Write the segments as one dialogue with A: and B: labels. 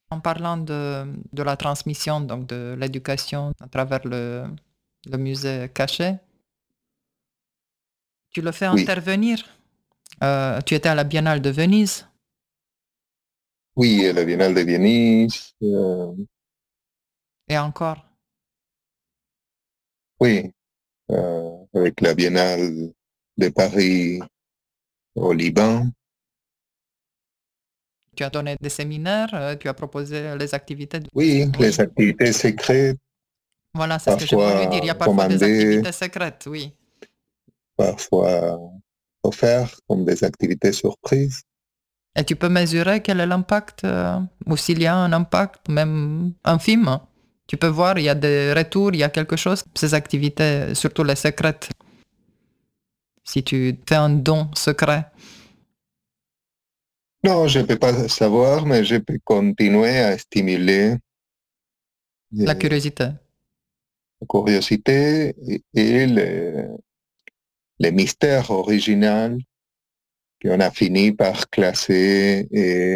A: En parlant de la transmission, donc de l'éducation à travers le musée caché, tu le fais
B: Oui,
A: intervenir. Tu étais à la Biennale de Venise
B: oui, la Biennale de Venise,
A: et encore.
B: oui, avec la Biennale de Paris au Liban.
A: Tu as donné des séminaires, tu as proposé les activités.
B: Oui,
A: Oui,
B: les activités secrètes,
A: voilà, c'est ce que j'ai voulu dire. Il y
B: parfois
A: a parfois des
B: commandées,
A: activités secrètes, oui.
B: parfois offertes comme des activités surprises.
A: Et tu peux mesurer quel est l'impact, ou s'il y a un impact, même infime. Tu peux voir, il y a des retours, il y a quelque chose. Ces activités, surtout les secrètes, si tu fais un don secret,
B: Non, je ne peux pas savoir, mais je peux continuer à stimuler
A: la
B: euh,
A: curiosité.
B: la curiosité et les mystères originaux qu'on a fini par classer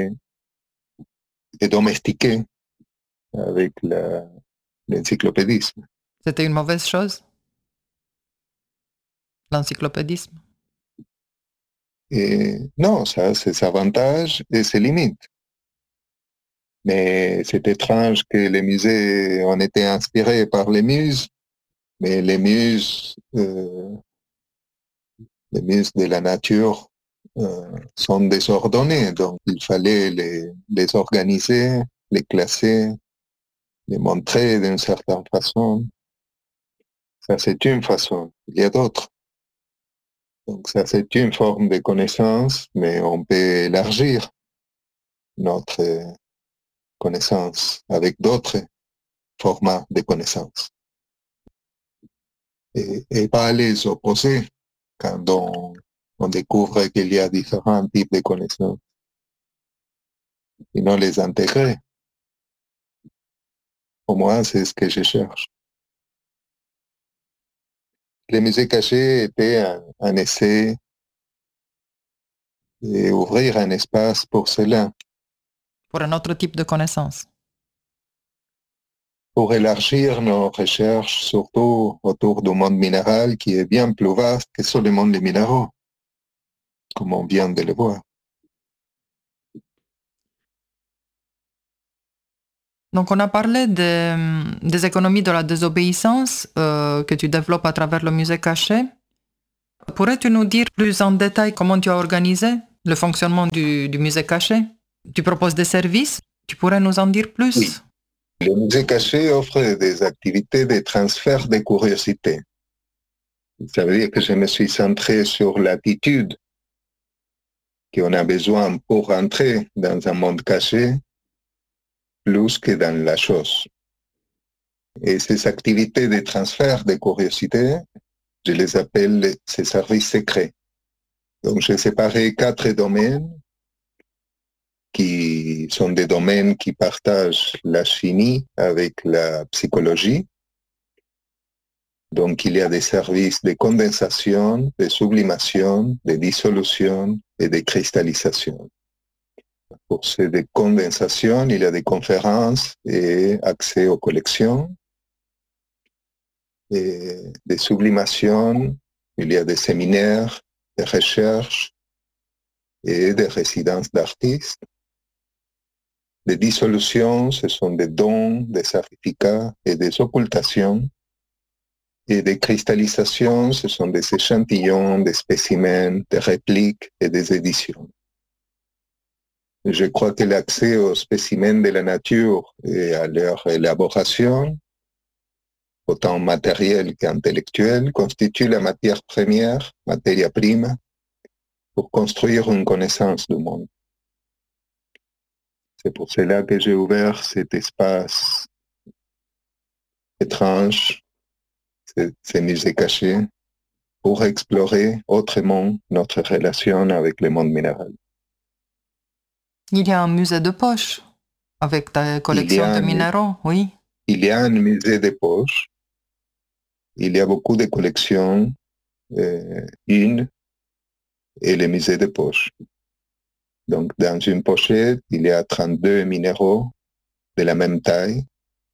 B: et domestiquer avec l'encyclopédisme.
A: C'était une mauvaise chose, l'encyclopédisme.
B: Et non, ça a ses avantages et ses limites. Mais c'est étrange que les musées ont été inspirés par mais les muses de la nature sont désordonnées, donc il fallait les organiser, les classer, les montrer d'une certaine façon. Ça, c'est une façon. Il y a d'autres. Donc ça, c'est une forme de connaissance, mais on peut élargir notre connaissance avec d'autres formats de connaissance et pas les opposer quand on découvre qu'il y a différents types de connaissances, sinon les intégrer. Pour moi, c'est ce que je cherche. Les musées cachés étaient un essai d'ouvrir un espace pour cela,
A: Pour un autre type de connaissance.
B: pour élargir nos recherches, surtout autour du monde minéral qui est bien plus vaste que seulement les minéraux, comme on vient de le voir.
A: Donc, on a parlé des économies de la désobéissance que tu développes à travers le musée caché. Pourrais-tu nous dire plus en détail comment tu as organisé le fonctionnement du musée caché? Tu proposes des services? Tu pourrais nous en dire
B: Oui,
A: plus?
B: le musée caché offre des activités de transfert de curiosité. Ça veut dire que je me suis centré sur l'attitude qu'on a besoin pour entrer dans un monde caché plus que dans la chose. Et ces activités de transfert de curiosité, je les appelle ces services secrets. Donc, j'ai séparé 4 domaines qui sont des domaines qui partagent la chimie avec la psychologie. Donc, il y a des services de condensation, de sublimation, de dissolution et de cristallisation. Pour ces de condensation, il y a des conférences et accès aux collections. Et de sublimation, il y a des séminaires, des recherches et des résidences d'artistes. Des dissolutions, ce sont des dons, des certificats et des occultations. Et des cristallisations, ce sont des échantillons, des spécimens, des répliques et des éditions. Je crois que l'accès aux spécimens de la nature et à leur élaboration, autant matérielle qu'intellectuelle, constitue la matière première, matière prime, pour construire une connaissance du monde. C'est pour cela que j'ai ouvert cet espace étrange, ces musées cachés, pour explorer autrement notre relation avec le monde minéral.
A: Il y a un musée de poche avec ta
B: Il y
A: collection
B: a
A: de
B: un,
A: minéraux, oui.
B: il y a un musée de poche, il y a beaucoup de collections, une et le musée de poche. Donc, dans une pochette, il y a 32 minéraux de la même taille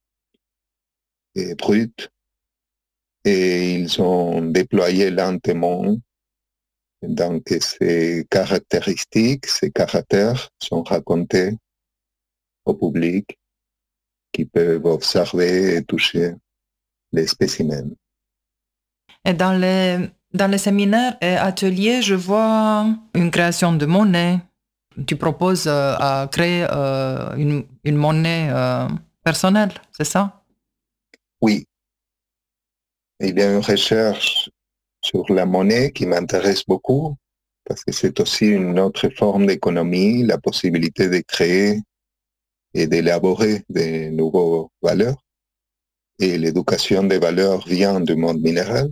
B: et brute, et ils ont déployé lentement. Donc, ces caractéristiques, ces caractères sont racontés au public qui peuvent observer et toucher les spécimens.
A: Et dans les séminaires et ateliers, je vois une création de monnaie. Tu proposes à créer une monnaie personnelle, c'est ça?
B: Oui, il y a une recherche sur la monnaie qui m'intéresse beaucoup parce que c'est aussi une autre forme d'économie, la possibilité de créer et d'élaborer de nouvelles valeurs. Et l'éducation des valeurs vient du monde minéral.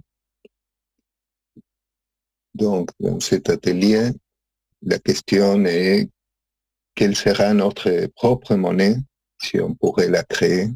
B: Donc, dans cet atelier, la question est quelle sera notre propre monnaie si on pourrait la créer.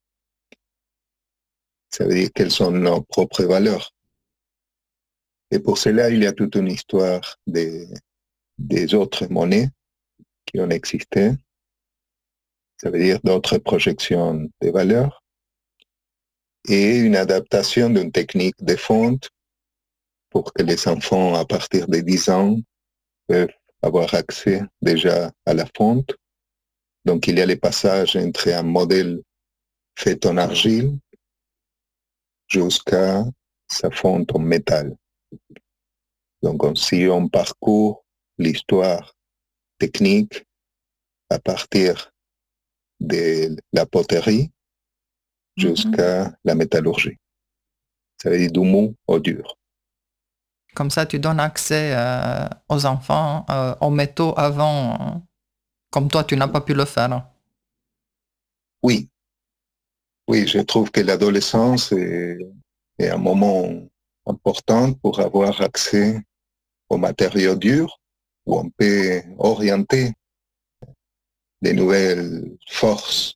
B: Ça veut dire quelles sont nos propres valeurs. Et pour cela, il y a toute une histoire des autres monnaies qui ont existé. Ça veut dire d'autres projections de valeurs et une adaptation d'une technique de fonte pour que les enfants, à partir de 10 ans, peuvent avoir accès déjà à la fonte. Donc, il y a les passages entre un modèle fait en argile jusqu'à sa fonte en métal. Donc, si on parcourt l'histoire technique à partir de la poterie jusqu'à la métallurgie. Ça veut dire du mou au dur.
A: Comme ça, tu donnes accès aux enfants, aux métaux avant, comme toi, tu n'as pas pu le faire.
B: Oui, oui, je trouve que l'adolescence est un moment important pour avoir accès aux matériaux durs où on peut orienter des nouvelles forces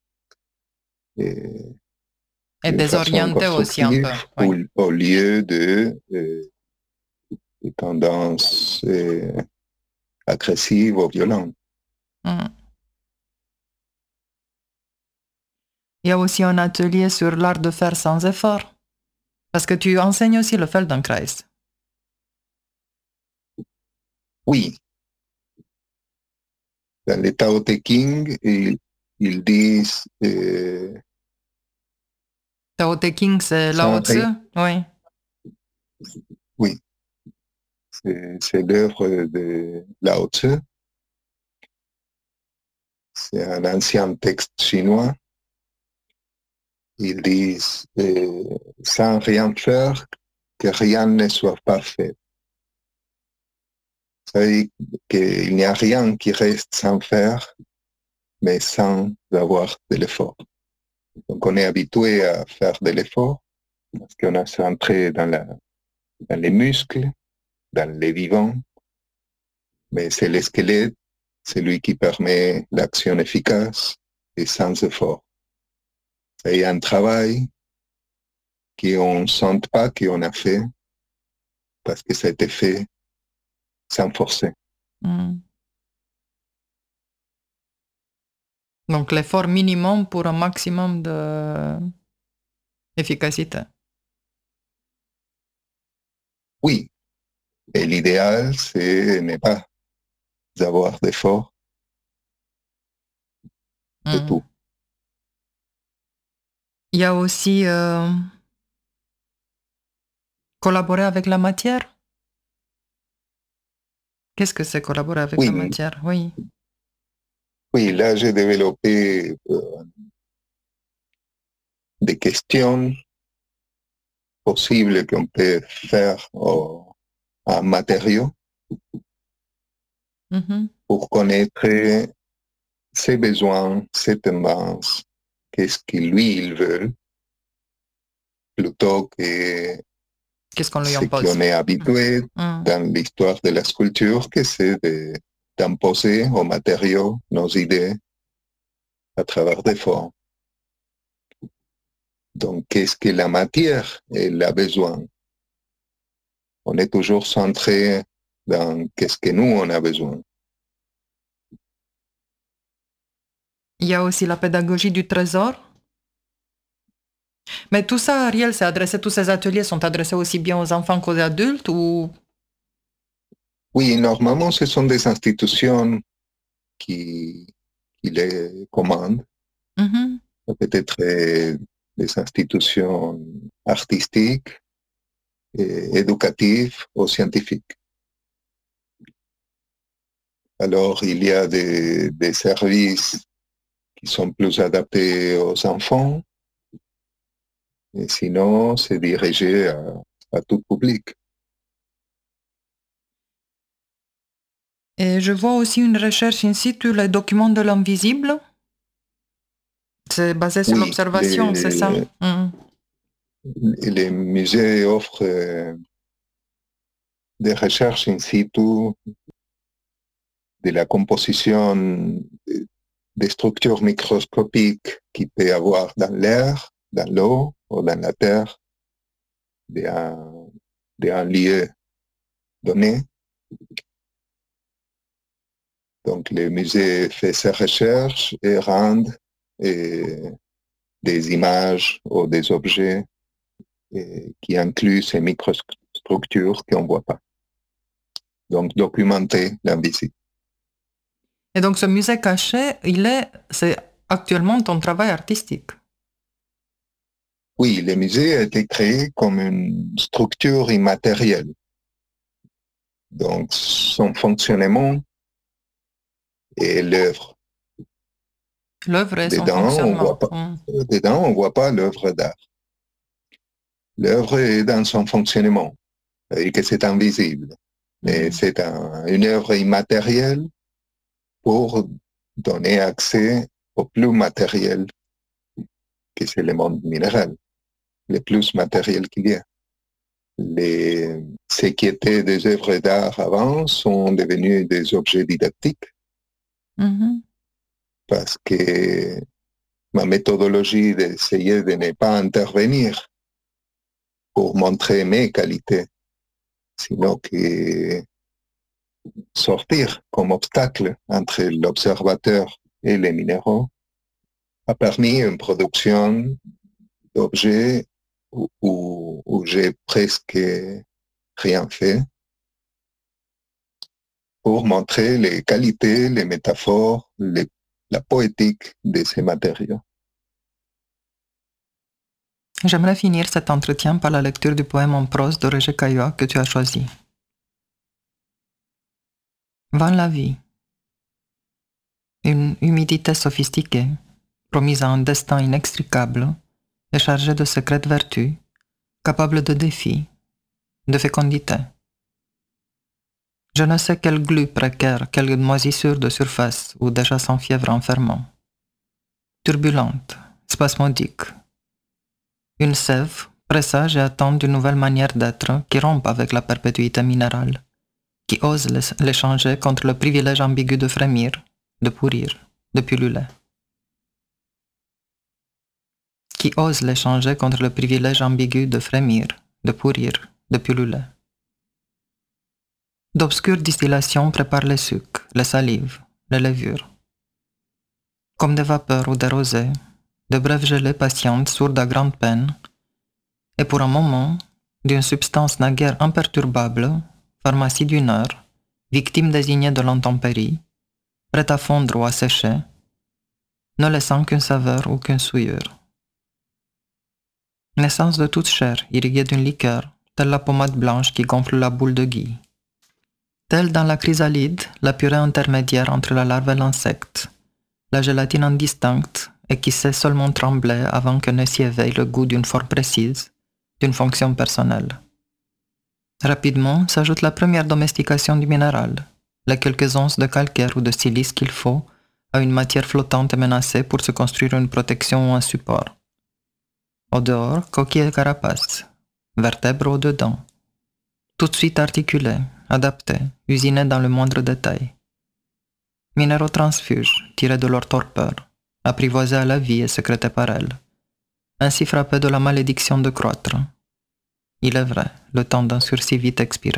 A: Et
B: d'une façon
A: désorienter aussi un peu.
B: constructive
A: Oui.
B: au lieu de tendances agressives ou violentes.
A: Mm. Il y a aussi un atelier sur l'art de faire sans effort. Parce que tu enseignes aussi le Feldenkrais.
B: Oui, dans les Tao Te Ching, ils disent
A: Tao Te Ching, c'est Lao
B: sans
A: Tzu.
B: rien.
A: Oui.
B: Oui, c'est l'œuvre de Lao Tzu. C'est un ancien texte chinois. Ils disent sans rien faire, que rien ne soit pas fait. Ça veut dire qu'il n'y a rien qui reste sans faire, mais sans avoir de l'effort. Donc on est habitué à faire de l'effort parce qu'on a centré dans les muscles, dans les vivants, mais c'est le squelette, c'est lui qui permet l'action efficace et sans effort. C'est un travail qu'on ne sent pas qu'on a fait parce que ça a été fait sans forcer.
A: Mm. Donc l'effort minimum pour un maximum d'efficacité.
B: Oui, et l'idéal, c'est ne pas avoir d'effort de
A: Mm.
B: tout.
A: Il y a aussi collaborer avec la matière. Qu'est-ce que c'est collaborer avec la
B: Oui,
A: matière? Oui.
B: oui, là j'ai développé des questions possibles qu'on peut faire en matériaux
A: Mm-hmm.
B: pour connaître ses besoins, ses tendances, qu'est-ce qu'il lui il veut, plutôt que
A: Qu'est-ce qu'on lui
B: ce
A: impose?
B: qu'on est habitué
A: Mm.
B: dans l'histoire de la sculpture, que c'est d'imposer aux matériaux nos idées à travers des formes. Donc, qu'est-ce que la matière elle a besoin? On est toujours centré dans qu'est-ce que nous, on a besoin.
A: Il y a aussi la pédagogie du trésor. Mais tout ça, Ariel, tous ces ateliers sont adressés aussi bien aux enfants qu'aux adultes ou...
B: Oui, normalement, ce sont des institutions qui les commandent.
A: Mhm.
B: Peut-être des institutions artistiques, éducatives ou scientifiques. Alors, il y a des services qui sont plus adaptés aux enfants, et sinon, c'est dirigé à tout public.
A: Et je vois aussi une recherche in situ, les documents de l'invisible. C'est basé sur l'observation, c'est ça?
B: Les musées offrent des recherches in situ de la composition des structures microscopiques qu'il peut y avoir dans l'air, dans l'eau ou dans la terre d'un lieu donné. Donc, le musée fait ses recherches et rendent des images ou des objets qui incluent ces microstructures qu'on ne voit pas. Donc, documenter l'invisible.
A: Et donc, ce musée caché, c'est actuellement ton travail artistique.
B: Oui, le musée a été créé comme une structure immatérielle. Donc, son fonctionnement est l'œuvre.
A: L'œuvre et son fonctionnement.
B: Dedans, on ne voit pas l'œuvre d'art. L'œuvre est dans son fonctionnement, et que c'est invisible. Mais c'est une œuvre immatérielle pour donner accès au plus matériel, que c'est le monde minéral, le plus matériel qu'il y a. Ce qui étaient des œuvres d'art avant sont devenus des objets didactiques. Parce que ma méthodologie d'essayer de ne pas intervenir pour montrer mes qualités, sinon que sortir comme obstacle entre l'observateur et les minéraux, a permis une production d'objets où j'ai presque rien fait pour montrer les qualités, les métaphores, la poétique de ces matériaux.
A: J'aimerais finir cet entretien par la lecture du poème en prose de Roger Caillois que tu as choisi. Van la vie. Une humidité sophistiquée, promise à un destin inextricable et chargée de secrètes vertus, capable de défis, de fécondité. Je ne sais quelle glu précaire, quelle moisissure de surface ou déjà sans fièvre enfermant. Turbulente, spasmodique. Une sève, présage et attend d'une nouvelle manière d'être qui rompe avec la perpétuité minérale, qui ose l'échanger contre le privilège ambigu de frémir, de pourrir, de pulluler. Qui ose l'échanger contre le privilège ambigu de frémir, de pourrir, de pulluler. D'obscures distillations préparent les sucs, les salives, les levures. Comme des vapeurs ou des rosées, de brèves gelées patientes sourdes à grande peine, et pour un moment, d'une substance naguère imperturbable, pharmacie d'une heure, victime désignée de l'intempérie, prête à fondre ou à sécher, ne laissant qu'une saveur ou qu'une souillure. Naissance de toute chair, irriguée d'une liqueur, telle la pommade blanche qui gonfle la boule de gui. Telle dans la chrysalide, la purée intermédiaire entre la larve et l'insecte, la gélatine indistincte et qui sait seulement trembler avant que ne s'y éveille le goût d'une forme précise, d'une fonction personnelle. Rapidement s'ajoute la première domestication du minéral, les quelques onces de calcaire ou de silice qu'il faut à une matière flottante et menacée pour se construire une protection ou un support. Au dehors, coquille et carapace, vertèbres au dedans, tout de suite articulés, adaptés, usinés dans le moindre détail. Minéraux transfuges, tirés de leur torpeur, apprivoisés à la vie et sécrétés par elle, ainsi frappés de la malédiction de croître. Il est vrai, le temps d'un sursis vite expiré.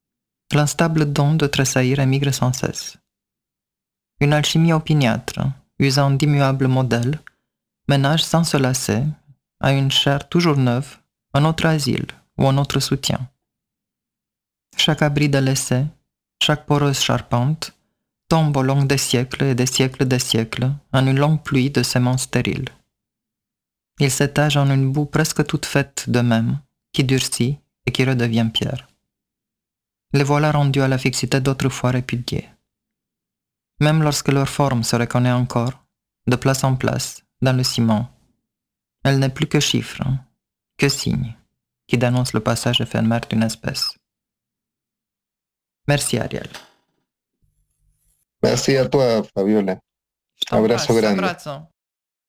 A: L'instable don de tressaillir émigre sans cesse. Une alchimie opiniâtre, usant d'immuables modèles, ménagent sans se lasser, à une chair toujours neuve, un autre asile ou un autre soutien. Chaque abri délaissé, chaque poreuse charpente, tombe au long des siècles et des siècles des siècles en une longue pluie de semences stériles. Ils s'étagent en une boue presque toute faite d'eux-mêmes, qui durcit et qui redevient pierre. Les voilà rendus à la fixité d'autrefois répudiée. Même lorsque leur forme se reconnaît encore, de place en place, dans le ciment, elle n'est plus que chiffre, que signe, qui dénonce le passage éphémère d'une espèce. Merci Ariel.
B: Merci a toi, Fabiola. Abrazo grande.
A: Abrazo.